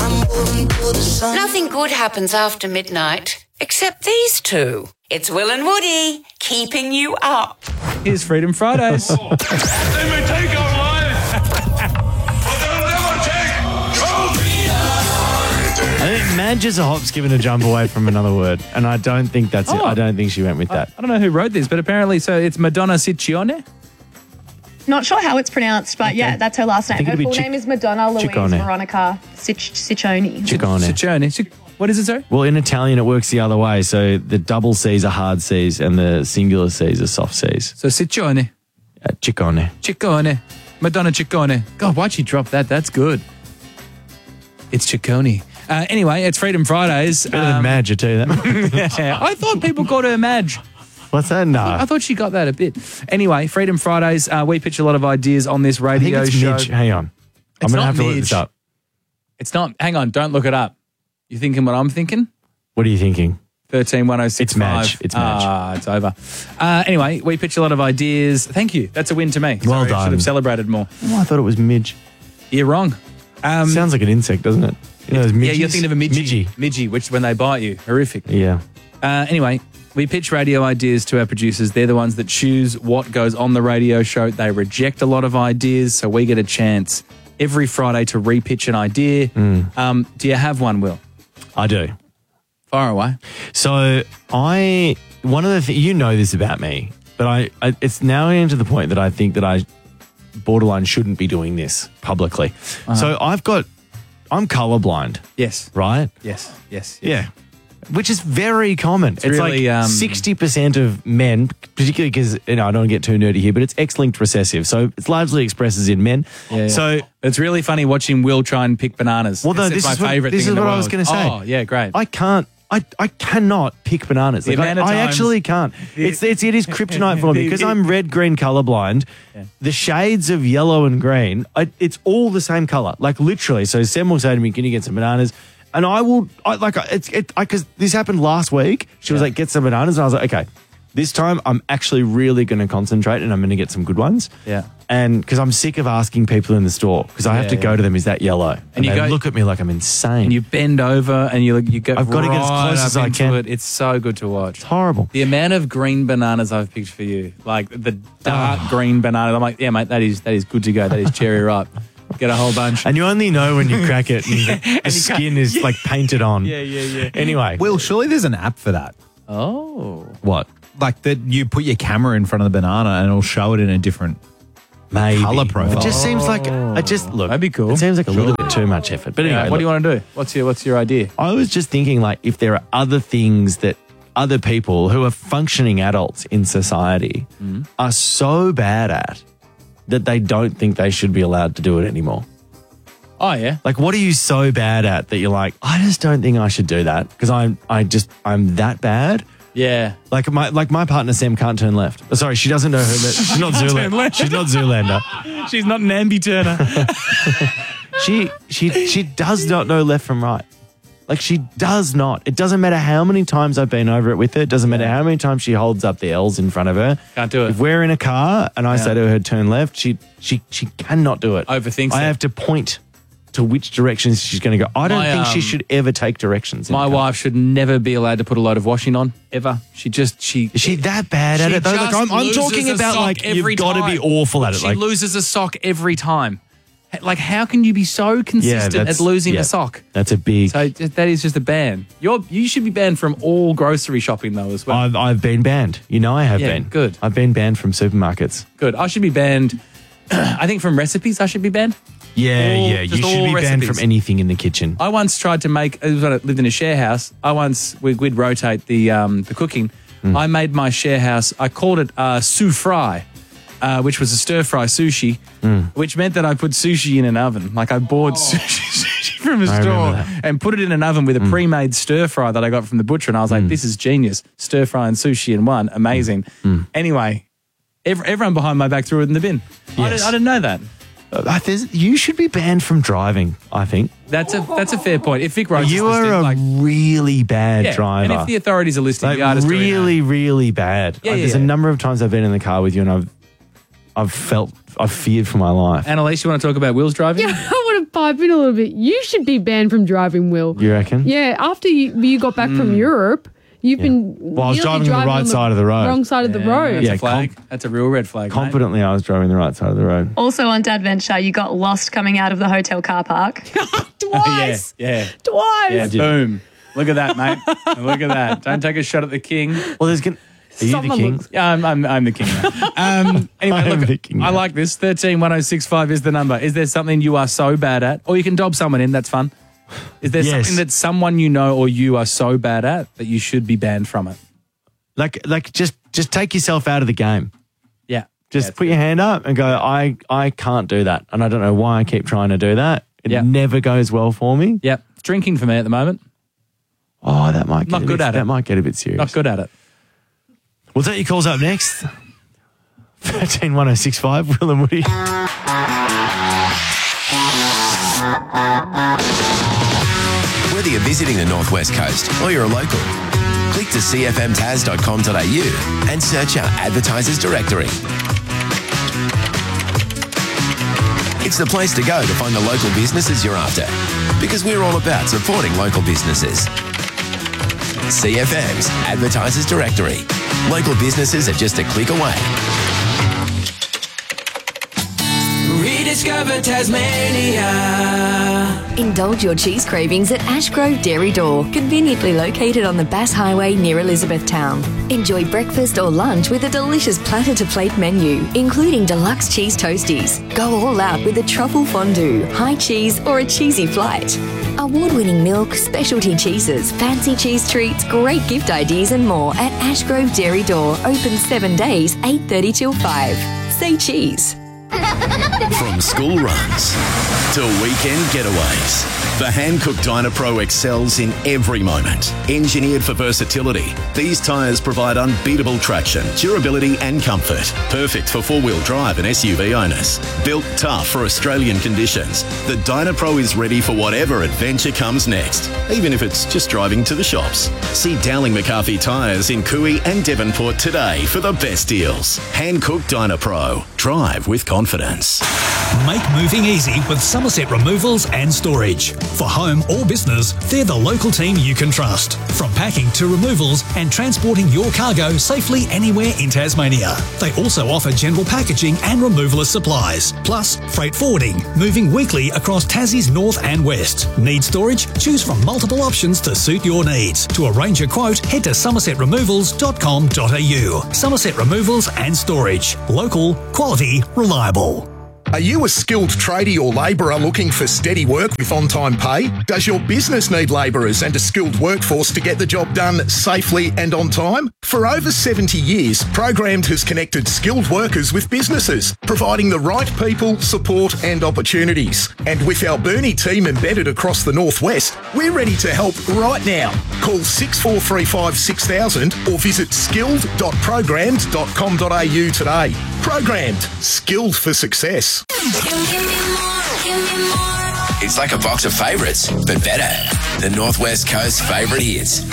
Nothing good happens after midnight, except these two. It's Will and Woody, keeping you up. Here's Freedom Fridays. They may take our lives, but they'll never take I think Madge is a hop, skip and a jump away from another word, and I don't think that's it. I don't think she went with that. I don't know who wrote this, but apparently, so it's Madonna Ciccione? Not sure how it's pronounced, but yeah, that's her last name. think Her it'd be full name is Madonna Louise Ciccone. Veronica Ciccione. Ciccone. Ciccione. What is it, sorry? Well, in Italian, it works the other way. So the double C's are hard C's and the singular C's are soft C's. So Ciccione. Ciccone. Ciccone. Madonna Ciccone. God, why'd she drop that? That's good. It's Ciccone. Anyway, it's Freedom Fridays. Better than Madge, I tell you that. Yeah, I thought people called her Madge. What's that? No. I thought she got that a bit. Anyway, Freedom Fridays, we pitch a lot of ideas on this I think radio it's show. Midge. Hang on. I'm going to not have to look Midge. this up. It's not, hang on, don't look it up. You thinking what I'm thinking? What are you thinking? 131065. It's Madge. It's Madge. It's over. Anyway, we pitch a lot of ideas. Thank you. That's a win to me. Well Sorry, I done. should have celebrated more. Oh, I thought it was Midge. You're wrong. Sounds like an insect, doesn't it? You know those Yeah, midges? you're thinking of a midgie. Midgie. Midgie, which is when they bite you. Horrific. Yeah. Anyway, we pitch radio ideas to our producers. They're the ones that choose what goes on the radio show. They reject a lot of ideas, so we get a chance every Friday to repitch an idea. Do you have one, Will? I do. Fire away. So one of the things, you know this about me, but I it's now getting to the point that I think that I borderline shouldn't be doing this publicly. So I'm colorblind, Yes. right? Yes. Yeah. Which is very common. It's really, like 60% of men, particularly because, I don't want to get too nerdy here, but it's X-linked recessive. So it's largely expresses in men. Yeah. So It's really funny watching Will try and pick bananas. Well, no, It's this my is what- favourite this thing is in the what I world. was gonna say. Oh, yeah, great. I cannot pick bananas. The Like, amount of I times- actually can't. It is kryptonite for me because I'm red, green colorblind. The shades of yellow and green, it's all the same color. Like literally. So Sam will say to me, "Can you get some bananas?" And because this happened last week. She was like, "Get some bananas," and I was like, "Okay." This time, I'm actually really going to concentrate and I'm going to get some good ones. Yeah. And because I'm sick of asking people in the store because I have to go to them, is that yellow? And you they go- look at me like I'm insane. And you bend over and you go I've got to get as right close up as I into can. it. It's so good to watch. It's horrible. The amount of green bananas I've picked for you, like the dark green bananas, I'm like, yeah, mate, that is good to go. That is cherry ripe. Get a whole bunch. And you only know when you crack it and the skin is like painted on. Yeah. Anyway. Will, surely there's an app for that. Oh. What? Like that you put your camera in front of the banana and it'll show it in a different Maybe. colour profile. It just seems like, look. That'd be cool. It seems like a little bit too much effort. But anyway, What do you want to do? What's your idea? I was just thinking like if there are other things that other people who are functioning adults in society are so bad at that they don't think they should be allowed to do it anymore. Oh, yeah. Like, what are you so bad at that you're like, I just don't think I should do that because I'm that bad. Yeah. Like my partner Sam can't turn left. Oh, sorry, she doesn't know her. She's not Zoolander. She's not Zoolander. She's not an ambi turner. She does not know left from right. Like she does not. It doesn't matter how many times I've been over it with her. It doesn't matter how many times she holds up the L's in front of her. Can't do it. If we're in a car and I say to her turn left, she cannot do it. Overthinks I it. have to point to which directions she's going to go. I don't think she should ever take directions. My wife should never be allowed to put a load of washing on, ever. Is she that bad at she it? Though? Like, just I'm talking loses a about sock like every you've got to be time. awful at it. She Like loses a sock every time. Like, how can you be so consistent at losing a sock? That's a big. So that is just a ban. You should be banned from all grocery shopping though as well. I've been banned. You know I have Yeah, been. good. I've been banned from supermarkets. Good. I should be banned. I think from recipes I should be banned. Yeah. You just should all be banned recipes. from anything in the kitchen. I once tried to make. It was when I lived in a share house. We'd rotate the cooking. I made my share house. I called it sous fry, which was a stir fry sushi, which meant that I put sushi in an oven. Like I bought sushi from a store and put it in an oven with a pre-made stir fry that I got from the butcher, and I was like, "This is genius! Stir fry and sushi in one, amazing." Anyway, everyone behind my back threw it in the bin. Yes. I didn't know that. You should be banned from driving, I think. That's a fair point. If Vic Roach You is are listening, a really bad driver. and if the authorities are listening, like the artist really, really bad. Yeah, There's yeah. a number of times I've been in the car with you and I've feared for my life. Annalise, you want to talk about Will's driving? Yeah, I want want to pipe in a little bit. You should be banned from driving, Will. You reckon? Yeah, after you got back from Europe, you've been. Well, I was nearly driving on the right on side of the road. Wrong side of the road. That's a flag. That's a real red flag. mate. Confidently, I was driving the right side of the road. Also on Dadventure, you got lost coming out of the hotel car park. Twice. Yeah. Twice. Yeah. Boom. Look at that, mate. Look at that. Don't take a shot at the king. Well, there's going Are you the Someone king? looks- Yeah, I'm the king now. Anyway, I am look, the king I now. like this. 131065 is the number. Is there something you are so bad at? Or you can dob someone in, that's fun. Is there Yes. something that someone you know or you are so bad at that you should be banned from it? Like just take yourself out of the game. Yeah. Just Yeah, put your hand up and go, I can't do that. And I don't know why I keep trying to do that. It Yeah. never goes well for me. Yep. It's drinking for me at the moment. Oh, that might get Not a good bit, at it. That might get a bit serious. Not good at it. We'll take your calls up next. 131065, Will and Woody. Whether you're visiting the Northwest Coast or you're a local, click to cfmtas.com.au and search our advertisers directory. It's the place to go to find the local businesses you're after, because we're all about supporting local businesses. CFM's Advertisers Directory. Local businesses are just a click away. Rediscover Tasmania. Indulge your cheese cravings at Ashgrove Dairy Door, conveniently located on the Bass Highway near Elizabethtown. Enjoy breakfast or lunch with a delicious platter-to-plate menu, including deluxe cheese toasties. Go all out with a truffle fondue, high cheese or a cheesy flight. Award-winning milk, specialty cheeses, fancy cheese treats, great gift ideas and more at Ashgrove Dairy Door, open 7 days, 8:30 till 5. Say cheese. From school runs to weekend getaways, the Hankook Dynapro excels in every moment. Engineered for versatility, these tyres provide unbeatable traction, durability and comfort. Perfect for four-wheel drive and SUV owners. Built tough for Australian conditions, the Dynapro is ready for whatever adventure comes next, even if it's just driving to the shops. See Dowling McCarthy Tyres in Cooey and Devonport today for the best deals. Hankook Dynapro. Drive with confidence. Make moving easy with Somerset Removals and Storage. For home or business, they're the local team you can trust. From packing to removals and transporting your cargo safely anywhere in Tasmania. They also offer general packaging and removalist supplies, plus freight forwarding, moving weekly across Tassie's north and west. Need storage? Choose from multiple options to suit your needs. To arrange a quote, head to somersetremovals.com.au. Somerset Removals and Storage. Local, quality, reliable. Are you a skilled tradie or labourer looking for steady work with on-time pay? Does your business need labourers and a skilled workforce to get the job done safely and on time? For over 70 years, Programmed has connected skilled workers with businesses, providing the right people, support and opportunities. And with our Burnie team embedded across the Northwest, we're ready to help right now. Call 6435 6000 or visit skilled.programmed.com.au today. Programmed. Skilled for success. It's like a box of favourites, but better. The Northwest Coast favourite hits.